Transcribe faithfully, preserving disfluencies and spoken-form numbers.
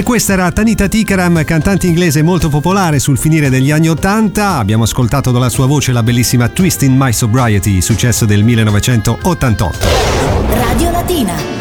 E questa era Tanita Tikaram, cantante inglese molto popolare sul finire degli anni ottanta. Abbiamo ascoltato dalla sua voce la bellissima Twist in My Sobriety, successo del millenovecentottantotto. Radio Latina.